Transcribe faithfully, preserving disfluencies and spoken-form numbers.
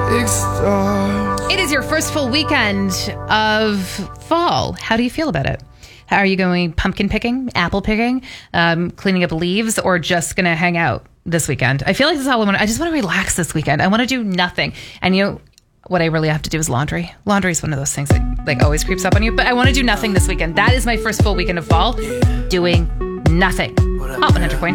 big stars. It is your first full weekend of fall. How do you feel about it? How are you going pumpkin picking, apple picking, um, cleaning up leaves, or just going to hang out this weekend? I feel like this is all I want. I just want to relax this weekend. I want to do nothing. And you know, what I really have to do is laundry. Laundry is one of those things that like always creeps up on you. But I want to do nothing this weekend. That is my first full weekend of fall, doing nothing. Hot one hundred point five.